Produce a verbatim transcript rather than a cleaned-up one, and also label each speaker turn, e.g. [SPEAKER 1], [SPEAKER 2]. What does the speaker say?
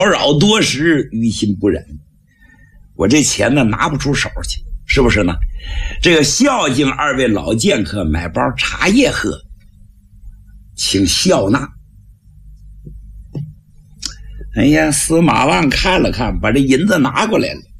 [SPEAKER 1] 扰多时，于心不忍。我这钱呢拿不出手去，是不是呢？这个孝敬二位老剑客买包茶叶喝，请笑纳。哎呀，司马望看了看，把这银子拿过来了。